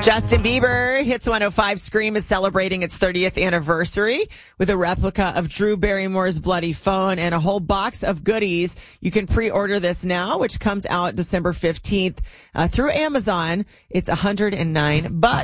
Justin Bieber, Hits 105 Scream is celebrating its 30th anniversary with a replica of Drew Barrymore's bloody phone and a whole box of goodies. You can pre-order this now, which comes out December 15th through Amazon. It's $109.